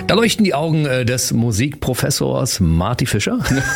Da leuchten die Augen des Musikprofessors Marty Fischer.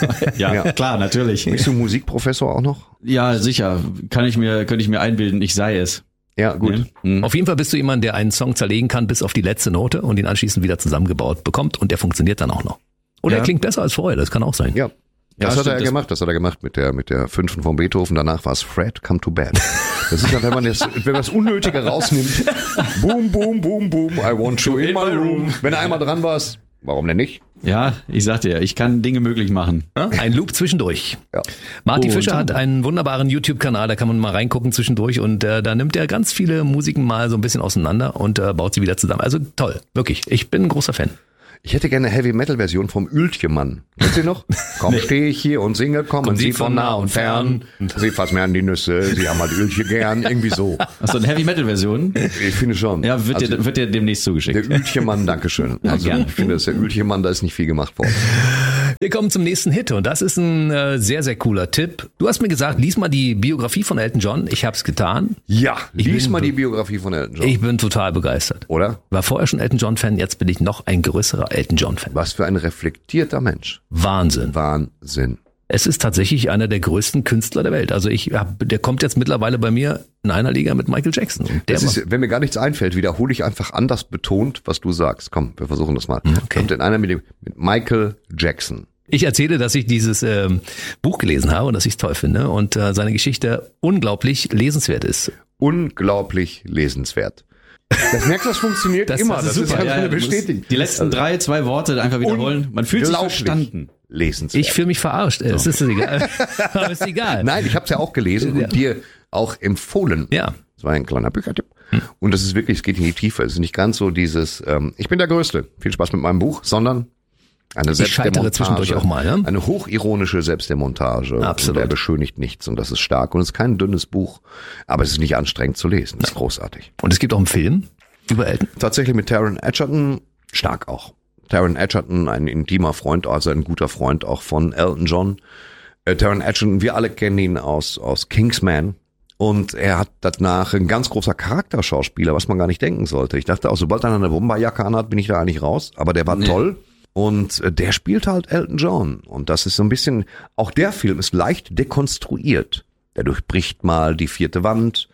Ja, klar, natürlich. Bist du Musikprofessor auch noch? Ja, sicher. Könnte ich mir einbilden, ich sei es. Ja, gut. Auf jeden Fall bist du jemand, der einen Song zerlegen kann bis auf die letzte Note und ihn anschließend wieder zusammengebaut bekommt und der funktioniert dann auch noch. Oder er klingt besser als vorher, das kann auch sein. Ja. Das hat er gemacht mit der 5. von Beethoven. Danach war es Fred, come to bed. Das ist ja, wenn man das Unnötige rausnimmt. Boom, boom, boom, boom, I want you in my room. Wenn du einmal dran warst, warum denn nicht? Ja, ich sag dir, ich kann Dinge möglich machen. Ein Loop zwischendurch. Ja. Marty Fischer hat einen wunderbaren YouTube-Kanal, da kann man mal reingucken zwischendurch und da nimmt er ganz viele Musiken mal so ein bisschen auseinander und baut sie wieder zusammen. Also toll, wirklich. Ich bin ein großer Fan. Ich hätte gerne eine Heavy-Metal-Version vom Ültje-Mann. Kennt ihr noch? Komm, stehe ich hier und singe, kommen Sie von nah und fern. Sie fassen mir an die Nüsse, Sie haben halt Ültje gern, irgendwie so. Achso, eine Heavy-Metal-Version? Ich finde schon. Ja, wird dir demnächst zugeschickt. Der Ültje-Mann, dankeschön. Also gern. ich finde, dass der Ültje-Mann, da ist nicht viel gemacht worden. Wir kommen zum nächsten Hit und das ist ein sehr, sehr cooler Tipp. Du hast mir gesagt, lies mal die Biografie von Elton John. Ich habe es getan. Ja, lies mal die Biografie von Elton John. Ich bin total begeistert. Oder? War vorher schon Elton John-Fan, jetzt bin ich noch ein größerer Elton John-Fan. Was für ein reflektierter Mensch. Wahnsinn. Wahnsinn. Es ist tatsächlich einer der größten Künstler der Welt. Also der kommt jetzt mittlerweile bei mir in einer Liga mit Michael Jackson. Und wenn mir gar nichts einfällt, wiederhole ich einfach anders betont, was du sagst. Komm, wir versuchen das mal. Okay. Kommt in einer mit Michael Jackson. Ich erzähle, dass ich dieses Buch gelesen habe und dass ich es toll finde und seine Geschichte unglaublich lesenswert ist. Unglaublich lesenswert. Das merkst du, das funktioniert immer. Das ist einfach eine Bestätigung. Die letzten 2 Worte einfach wiederholen. Man fühlt sich verstanden. Lesenswert. Ich fühle mich verarscht. So. Es ist egal. Aber ist egal. Nein, ich habe es ja auch gelesen und dir auch empfohlen. Ja. Das war ein kleiner Büchertipp. Und das ist wirklich, es geht in die Tiefe. Es ist nicht ganz so dieses, ich bin der Größte, viel Spaß mit meinem Buch, sondern eine Selbstdemontage. Ich scheitere zwischendurch auch mal, ne? Eine hochironische Selbstdemontage. Absolut. Und er beschönigt nichts und das ist stark. Und es ist kein dünnes Buch, aber es ist nicht anstrengend zu lesen. Das ist großartig. Und es gibt auch einen Film über Elton. Tatsächlich mit Taron Egerton, stark auch. Taron Egerton, ein intimer Freund, also ein guter Freund auch von Elton John. Taron Egerton, wir alle kennen ihn aus Kingsman. Und er hat danach ein ganz großer Charakterschauspieler, was man gar nicht denken sollte. Ich dachte auch, sobald er eine Bomberjacke anhat, bin ich da eigentlich raus. Aber der war toll. Und der spielt halt Elton John. Und das ist so ein bisschen, auch der Film ist leicht dekonstruiert. Der durchbricht mal die 4. Wand.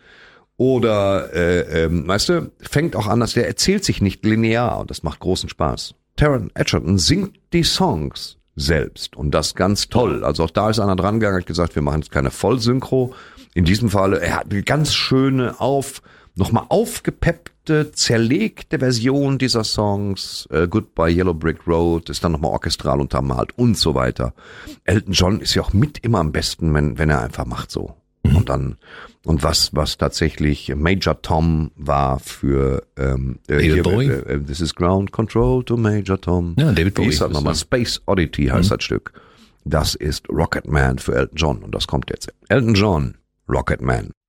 Oder, weißt du, fängt auch an, dass der erzählt sich nicht linear. Und das macht großen Spaß. Taron Egerton singt die Songs selbst. Und das ganz toll. Also auch da ist einer dran gegangen, hat gesagt, wir machen jetzt keine Vollsynchro. In diesem Fall, er hat eine ganz schöne nochmal aufgepeppte, zerlegte Version dieser Songs. Goodbye Yellow Brick Road ist dann nochmal orchestral untermalt und so weiter. Elton John ist ja auch mit immer am besten, wenn er einfach macht so. Und dann, und was tatsächlich Major Tom war für David Bowie. This is Ground Control to Major Tom. Ja, David Bowie. Wie ist das nochmal? Space Oddity heißt das Stück. Das ist Rocket Man für Elton John und das kommt jetzt. Elton John, Rocket Man.